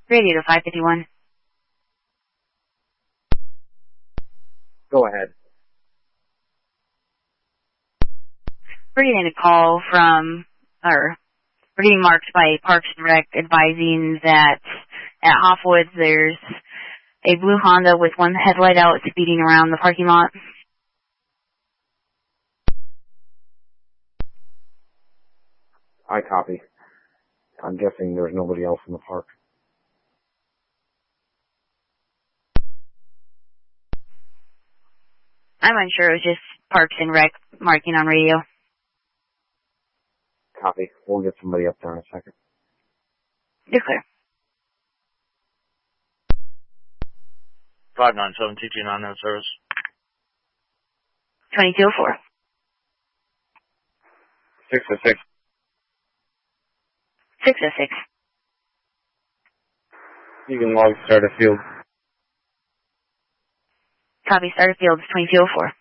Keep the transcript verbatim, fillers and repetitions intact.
Radio to five fifty-one. Go ahead. We're getting a call from, or we're getting marked by Parks and Rec advising that at Hoffwoods there's a blue Honda with one headlight out speeding around the parking lot. I copy. I'm guessing there's nobody else in the park. I'm unsure. It was just Parks and Rec marking on radio. Copy. We'll get somebody up there in a second. You're clear. five nine seven T T nine no service. twenty-two oh four. six oh six. six oh six. You can log start a field. Copy, Starter Field, twenty-two oh four.